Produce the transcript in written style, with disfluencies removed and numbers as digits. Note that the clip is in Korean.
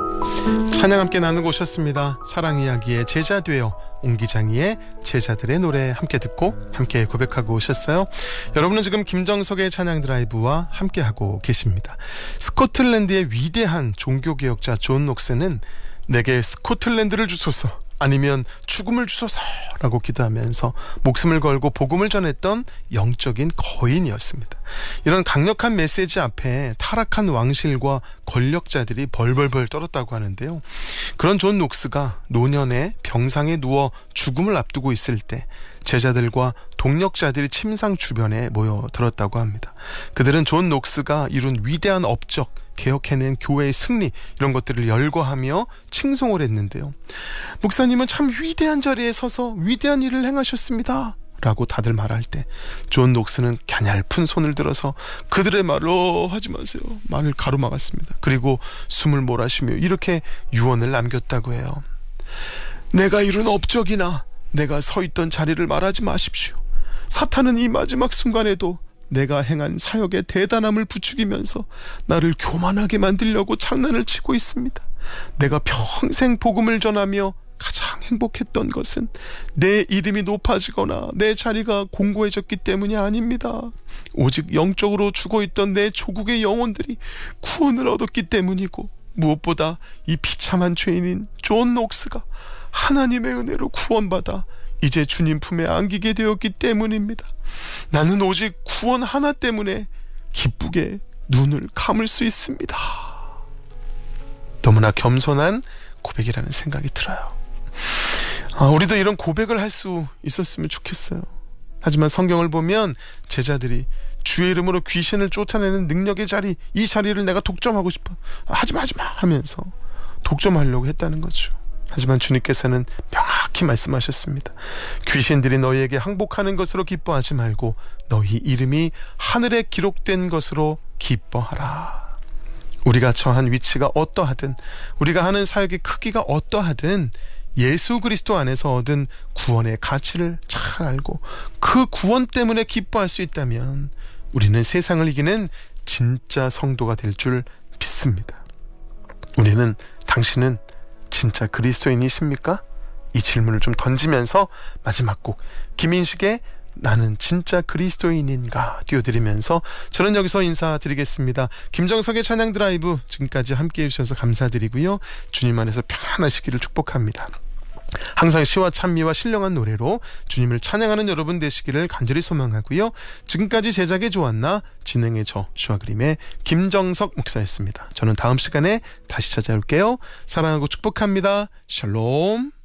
찬양 함께 나누고 오셨습니다. 사랑 이야기의 제자 되어 옹기장이의 제자들의 노래 함께 듣고 함께 고백하고 오셨어요. 여러분은 지금 김정석의 찬양 드라이브와 함께하고 계십니다. 스코틀랜드의 위대한 종교개혁자 존 녹스는 내게 스코틀랜드를 주소서 아니면 죽음을 주소서라고 기도하면서 목숨을 걸고 복음을 전했던 영적인 거인이었습니다. 이런 강력한 메시지 앞에 타락한 왕실과 권력자들이 벌벌벌 떨었다고 하는데요. 그런 존 녹스가 노년에 병상에 누워 죽음을 앞두고 있을 때 제자들과 동력자들이 침상 주변에 모여들었다고 합니다. 그들은 존 녹스가 이룬 위대한 업적, 개혁해낸 교회의 승리, 이런 것들을 열거하며 칭송을 했는데요. 목사님은 참 위대한 자리에 서서 위대한 일을 행하셨습니다 라고 다들 말할 때 존 녹스는 갸냘픈 손을 들어서 그들의 말을 하지 마세요, 말을 가로막았습니다. 그리고 숨을 몰아쉬며 이렇게 유언을 남겼다고 해요. 내가 이룬 업적이나 내가 서 있던 자리를 말하지 마십시오. 사탄은 이 마지막 순간에도 내가 행한 사역의 대단함을 부추기면서 나를 교만하게 만들려고 장난을 치고 있습니다. 내가 평생 복음을 전하며 가장 행복했던 것은 내 이름이 높아지거나 내 자리가 공고해졌기 때문이 아닙니다. 오직 영적으로 죽어있던 내 조국의 영혼들이 구원을 얻었기 때문이고, 무엇보다 이 비참한 죄인인 존 녹스가 하나님의 은혜로 구원받아 이제 주님 품에 안기게 되었기 때문입니다. 나는 오직 구원 하나 때문에 기쁘게 눈을 감을 수 있습니다. 너무나 겸손한 고백이라는 생각이 들어요. 우리도 이런 고백을 할 수 있었으면 좋겠어요. 하지만 성경을 보면 제자들이 주의 이름으로 귀신을 쫓아내는 능력의 자리, 이 자리를 내가 독점하고 싶어, 하지마 하면서 독점하려고 했다는 거죠. 하지만 주님께서는 명확히 말씀하셨습니다. 귀신들이 너희에게 항복하는 것으로 기뻐하지 말고 너희 이름이 하늘에 기록된 것으로 기뻐하라. 우리가 처한 위치가 어떠하든, 우리가 하는 사역의 크기가 어떠하든 예수 그리스도 안에서 얻은 구원의 가치를 잘 알고 그 구원 때문에 기뻐할 수 있다면 우리는 세상을 이기는 진짜 성도가 될 줄 믿습니다. 당신은 진짜 그리스도인이십니까? 이 질문을 좀 던지면서 마지막 곡 김인식의 나는 진짜 그리스도인인가 띄워드리면서 저는 여기서 인사드리겠습니다. 김정석의 찬양 드라이브 지금까지 함께해 주셔서 감사드리고요. 주님 안에서 평안하시기를 축복합니다. 항상 시와 찬미와 신령한 노래로 주님을 찬양하는 여러분 되시기를 간절히 소망하고요. 지금까지 제작의 조안나, 진행의 저 시와 그림의 김정석 목사였습니다. 저는 다음 시간에 다시 찾아올게요. 사랑하고 축복합니다. 샬롬.